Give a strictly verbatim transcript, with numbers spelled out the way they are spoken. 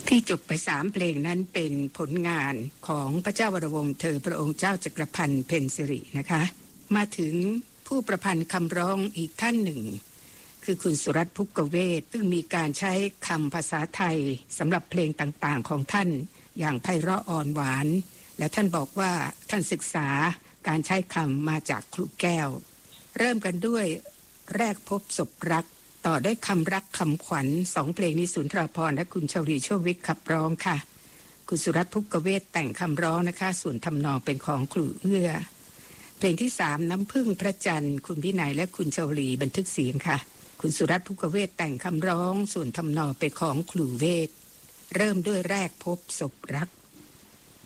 ที่จบไปสามเพลงนั้นเป็นผลงานของพระเจ้าวรวงศ์เธอพระองค์เจ้าจักรพันธ์เพ็ญสิรินะคะมาถึงผู้ประพันธ์คำร้องอีกท่านหนึ่งคือคุณสุรัตน์ภุกเวศซึ่งมีการใช้คำภาษาไทยสำหรับเพลงต่างๆของท่านอย่างไพเราะอ่อนหวานและท่านบอกว่าท่านศึกษาการใช้คำมาจากครูแก้วเริ่มกันด้วยแรกพบศพรักต่อด้วยคำรักคำขวัญสองเพลงนี้สุนทราภรณ์และคุณชวรีโชวิทขับร้องค่ะคุณสุรัตน์ภุกเวศแต่งคำร้องนะคะส่วนทำนองเป็นของครูเอื้อเพลงที่สามน้ำพึ่งพระจันทร์คุณวินัยและคุณชวรีบันทึกเสียงค่ะคุณสุรัตน์ภุกเวศแต่งคำร้องส่วนทำนองเป็นของครูเวศเริ่มด้วยแรกพบศพรัก